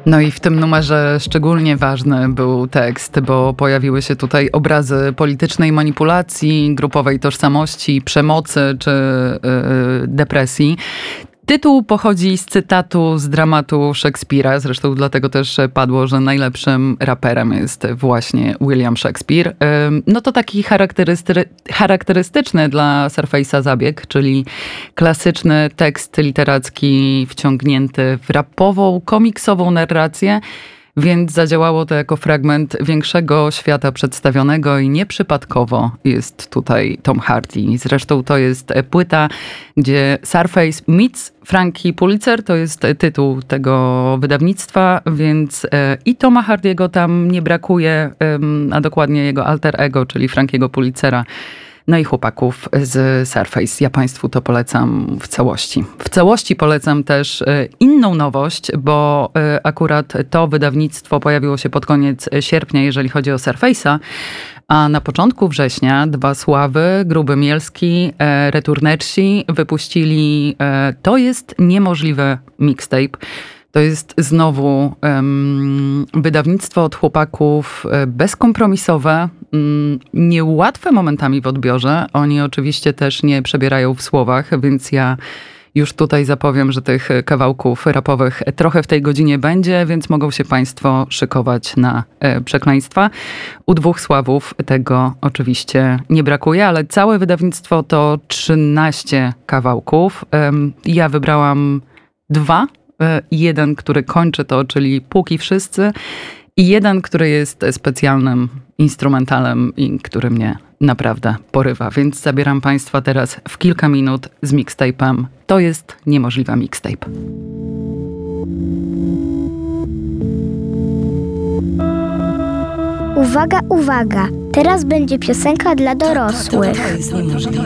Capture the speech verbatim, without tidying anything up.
No i w tym numerze szczególnie ważny był tekst, bo pojawiły się tutaj obrazy politycznej manipulacji, grupowej tożsamości, przemocy czy yy, depresji. Tytuł pochodzi z cytatu z dramatu Szekspira, zresztą dlatego też padło, że najlepszym raperem jest właśnie William Shakespeare. No to taki charakterysty- charakterystyczny dla Surface'a zabieg, czyli klasyczny tekst literacki wciągnięty w rapową, komiksową narrację, więc zadziałało to jako fragment większego świata przedstawionego i nieprzypadkowo jest tutaj Tom Hardy. Zresztą to jest płyta, gdzie Surface meets Frankie Pulitzer, to jest tytuł tego wydawnictwa, więc i Toma Hardiego tam nie brakuje, a dokładnie jego alter ego, czyli Frankiego Pulitzera. No i chłopaków z Surface. Ja Państwu to polecam w całości. W całości polecam też inną nowość, bo akurat to wydawnictwo pojawiło się pod koniec sierpnia, jeżeli chodzi o Surface'a, a na początku września dwa sławy, Gruby Mielski, Returneci wypuścili To jest niemożliwe mixtape. To jest znowu um, wydawnictwo od chłopaków bezkompromisowe, um, niełatwe momentami w odbiorze. Oni oczywiście też nie przebierają w słowach, więc ja już tutaj zapowiem, że tych kawałków rapowych trochę w tej godzinie będzie, więc mogą się Państwo szykować na e, przekleństwa. U dwóch sławów tego oczywiście nie brakuje, ale całe wydawnictwo to trzynaście kawałków. Um, ja wybrałam dwa. Jeden, który kończy to, czyli Póki Wszyscy, i jeden, który jest specjalnym instrumentalem i który mnie naprawdę porywa. Więc zabieram Państwa teraz w kilka minut z mixtape'em. To jest niemożliwe mixtape. Uwaga, uwaga! Teraz będzie piosenka dla dorosłych. To, to, to jest niemożliwe.